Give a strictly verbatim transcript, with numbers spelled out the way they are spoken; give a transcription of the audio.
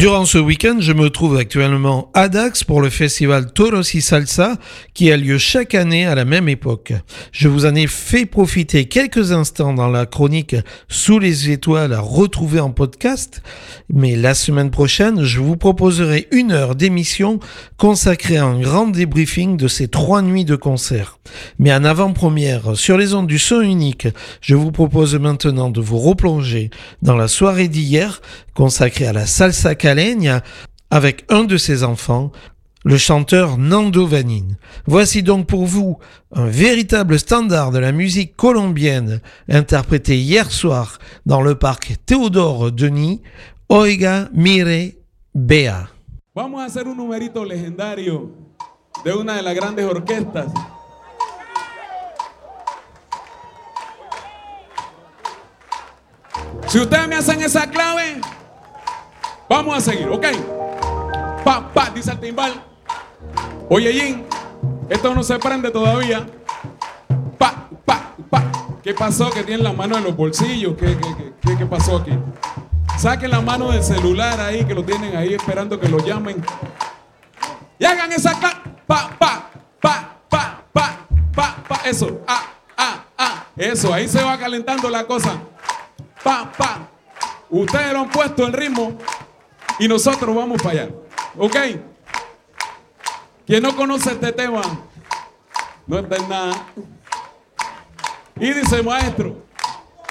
Durant ce week-end, je me trouve actuellement à Dax pour le festival Toros y Salsa qui a lieu chaque année à la même époque. Je vous en ai fait profiter quelques instants dans la chronique Sous les étoiles à retrouver en podcast, mais la semaine prochaine, je vous proposerai une heure d'émission consacrée à un grand débriefing de ces trois nuits de concert. Mais en avant-première, sur les ondes du son unique, je vous propose maintenant de vous replonger dans la soirée d'hier consacrée à la salsa caleña avec un de ses enfants, le chanteur Nando Vanin. Voici donc pour vous un véritable standard de la musique colombienne interprété hier soir dans le parc Théodore Denis, Oiga, Mire, Vea. Vamos a hacer un numerito legendario de una de las grandes orquestas. Si ustedes me hacen esa clave, vamos a seguir, ¿ok? Pa, pa, dice el timbal. Oye, Jim, esto no se prende todavía. Pa, pa, pa. ¿Qué pasó? Que tienen la mano en los bolsillos. ¿Qué, qué, qué, qué pasó aquí? Saquen la mano del celular ahí, que lo tienen ahí esperando que lo llamen. Y hagan esa clave. Pa, pa, pa, pa, pa, pa, pa. Eso, ah, ah, ah. Eso, ahí se va calentando la cosa. Pa, pa. Ustedes lo han puesto en ritmo y nosotros vamos para allá. ¿Ok? Quien no conoce este tema no está en nada. Y dice, maestro.